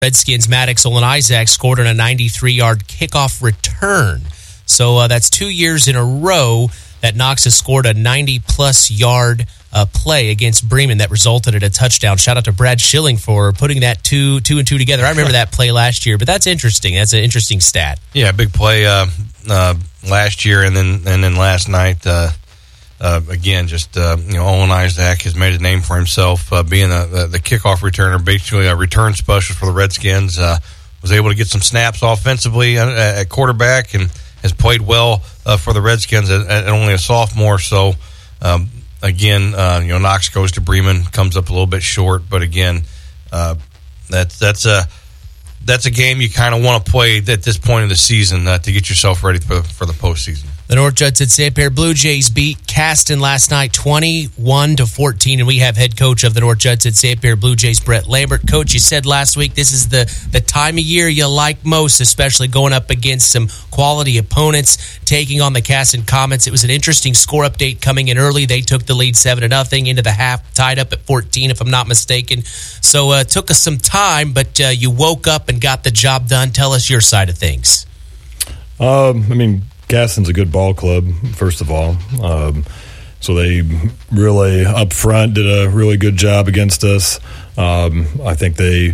Redskins' Maddox Olin-Isaac scored on a 93-yard kickoff return. So that's 2 years in a row that Knox has scored a 90-plus yard play against Bremen that resulted in a touchdown. Shout out to Brad Schilling for putting that two and two together. I remember that play last year, but that's interesting. That's an interesting stat. Yeah, big play last year, and then last night. Again, just Olin-Isaac has made a name for himself, being the kickoff returner, basically a return specialist for the Redskins. Was able to get some snaps offensively at quarterback, and has played well for the Redskins at only a sophomore. So again, Knox goes to Bremen, comes up a little bit short, but again, that's a game you kind of want to play at this point of the season to get yourself ready for the postseason. The North Judson St. Pierre Blue Jays beat Caston last night 21-14, and we have head coach of the North Judson St. Pierre Blue Jays, Brett Lambert. Coach, you said last week this is the time of year you like most, especially going up against some quality opponents, taking on the Caston Comets. It was an interesting score update coming in early. They took the lead 7-0 into the half, tied up at 14, if I'm not mistaken. So it took us some time, but you woke up and got the job done. Tell us your side of things. Caston's a good ball club, first of all. So they really, up front, did a really good job against us. I think they,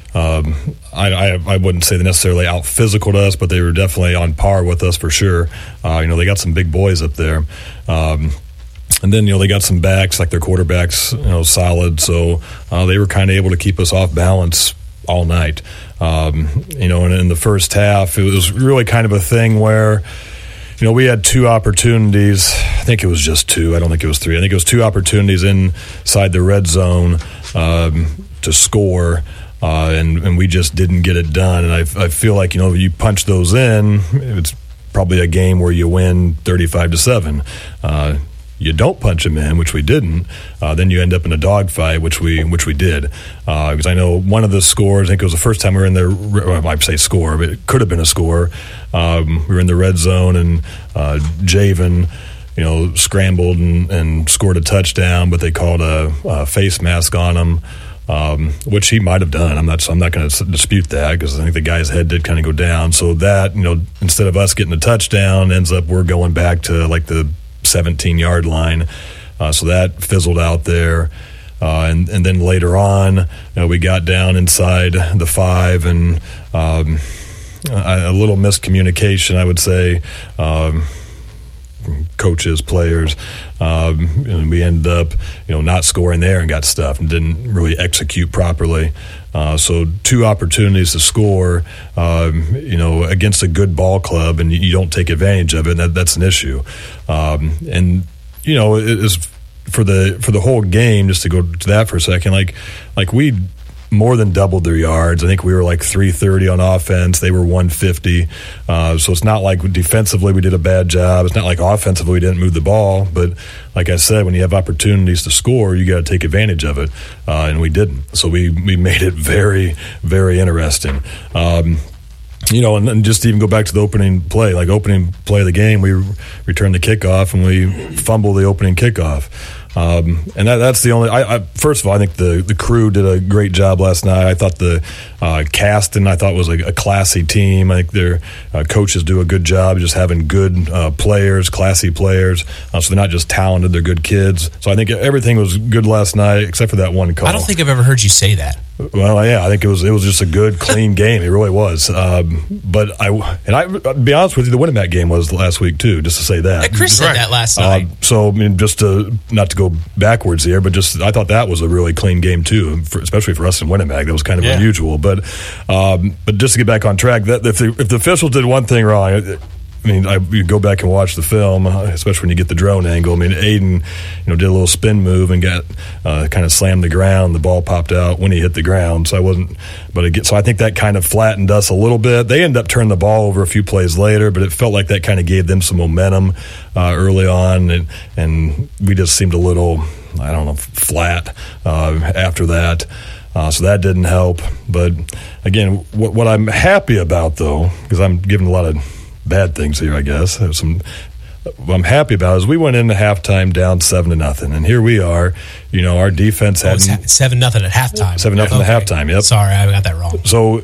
I wouldn't say they necessarily out-physicaled us, but they were definitely on par with us for sure. They got some big boys up there. And then, they got some backs, like their quarterback's, solid. So they were kind of able to keep us off balance all night. And in the first half, it was really kind of a thing where, we had two opportunities. I think it was just two. I don't think it was three. I think it was two opportunities inside the red zone to score, and we just didn't get it done. And I feel like, you punch those in, it's probably a game where you win 35-7. You don't punch them in, which we didn't, then you end up in a dogfight, which we did. Because I know one of the scores, I think it was the first time we were in there, well, I'd say score, but it could have been a score. We were in the red zone, and Javen, scrambled and scored a touchdown, but they called a face mask on him, which he might have done. I'm not going to dispute that, because I think the guy's head did kind of go down. So that, instead of us getting a touchdown, ends up we're going back to like the 17-yard line. So that fizzled out there. And then later on, we got down inside the 5, and a little miscommunication, I would say, coaches, players. And we ended up, not scoring there and got stuffed and didn't really execute properly. So two opportunities to score, against a good ball club, and you don't take advantage of it. That's an issue. And it is for the whole game. Just to go to that for a second, like we more than doubled their yards. I think we were like 330 on offense. They were 150. So it's not like defensively we did a bad job. It's not like offensively we didn't move the ball. But like I said, when you have opportunities to score, you got to take advantage of it, and we didn't. So we made it very, very interesting. And just to even go back to the opening play of the game, we returned the kickoff and we fumbled the opening kickoff. And that's the only. First of all, I think the crew did a great job last night. I thought the Caston, was a classy team. I think their coaches do a good job just having good players, classy players. So they're not just talented; they're good kids. So I think everything was good last night, except for that one call. I don't think I've ever heard you say that. Well, yeah, I think it was just a good, clean game. It really was. But I'll be honest with you, the Winamac game was last week too. Just to say that, Chris said that last night. So just not to go backwards here, but I thought that was a really clean game too, especially for us in Winamac. That was kind of unusual. But just to get back on track, that if the officials did one thing wrong. You go back and watch the film, especially when you get the drone angle. Aiden, did a little spin move and got kind of slammed the ground. The ball popped out when he hit the ground. So I think that kind of flattened us a little bit. They ended up turning the ball over a few plays later, but it felt like that kind of gave them some momentum early on, and we just seemed a little, flat after that. So that didn't help. But again, what I'm happy about though, because I'm giving a lot of bad things here, I guess. There's some what I'm happy about is we went into halftime down 7-0, and here we are. Our defense had 7-0 at halftime. 7-0 at halftime. Yep. Sorry, I got that wrong. So